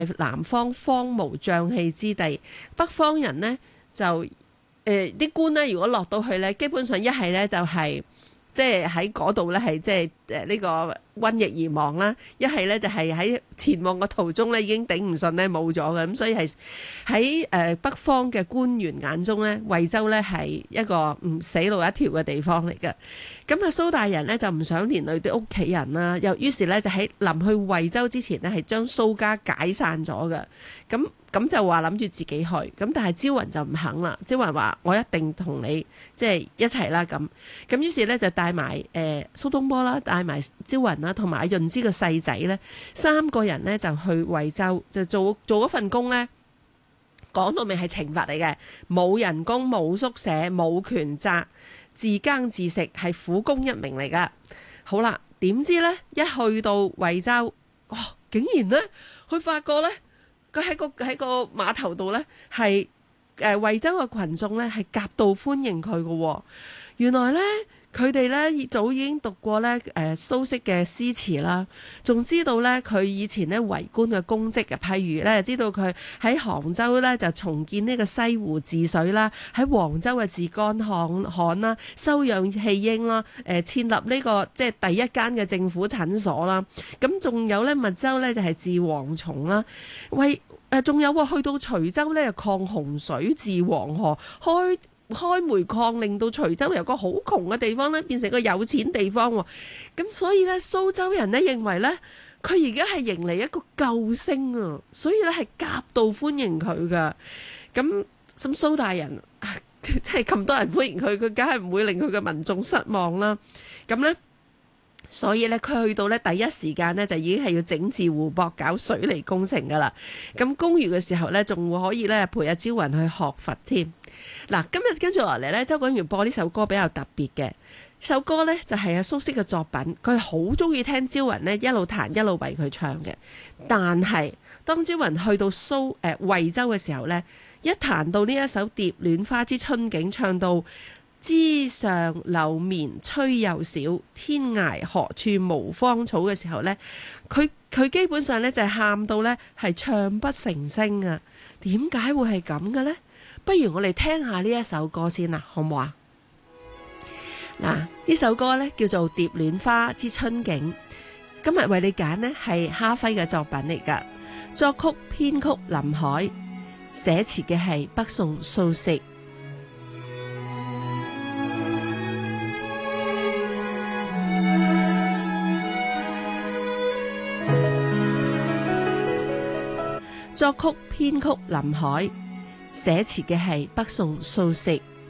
南方荒蕪瘴氣之地，北方人呢，就啲官呢，如果落到去呢，基本上一係呢，就係即係喺嗰度呢，係即係呢個瘟疫而亡啦，一係呢，就係喺前往嘅途中呢，已經頂唔順呢，冇咗嘅，咁所以係喺北方嘅官員眼中呢，惠州呢係一個死路一條嘅地方嚟嘅。咁蘇大人呢，就唔想連累啲屋企人啦，又於是呢，就喺臨去惠州之前呢，係將蘇家解散咗嘅。咁就話諗住自己去，咁但係招雲就唔肯啦。招雲話我一定同你即係一齊啦咁。咁於是呢，就帶埋蘇東坡啦，帶埋招雲啦，同埋阿潤之個細仔呢，三個人呢，就去惠州，就做一份工呢。講到明係懲罰嚟嘅，冇人工、冇宿舍、冇權責，自耕自食，係苦工一名嚟噶。好啦，點知呢？一去到惠州，竟然呢，佢發覺呢，佢喺個碼頭度呢，係惠州嘅群眾呢，係夾道歡迎佢嘅。原來呢，佢哋呢，早已經讀過呢蘇軾嘅詩詞啦，仲知道呢，佢以前呢為官嘅功績嘅，譬如呢，知道佢喺杭州呢，就重建呢個西湖治水啦，喺黃州嘅治乾旱啦，收養棄嬰啦，設立呢個即係第一間嘅政府診所啦，咁仲有呢，密州呢，就係治蝗蟲啦，仲有去到徐州呢，抗洪水、治黃河、開煤礦，令到徐州由個好窮嘅地方咧變成個有錢地方喎。咁所以咧，蘇州人咧認為咧，佢而家係迎嚟一個救星啊，所以咧係夾道歡迎佢噶。咁蘇大人即係咁多人歡迎佢，佢梗係唔會令佢嘅民眾失望啦。咁咧，所以咧佢去到咧第一時間咧就已經係要整治湖泊、搞水利工程噶啦。咁公餘嘅時候咧，仲會可以咧陪阿招雲去學佛添。嗱，今日跟住落嚟咧，周國源播呢首歌比較特別嘅，首歌咧就係阿蘇軾嘅作品，佢好中意聽招雲咧一路彈一路為佢唱嘅。但係當招雲去到惠州嘅時候咧，一彈到呢一首《蝶戀花之春景》，唱到枝上柳綿吹又少，天涯何處無芳草嘅時候咧，佢基本上咧就係喊到咧係唱不成聲啊！點解會係咁嘅咧？不如我哋聽下呢一首歌先啦，好唔好啊？嗱，呢首歌呢叫做《蝶戀花之春景》，今日為你揀呢係哈輝嘅作品嚟噶，作曲編曲林海，寫詞嘅係北宋蘇軾。作曲編曲林海，寫詞嘅係北宋蘇軾。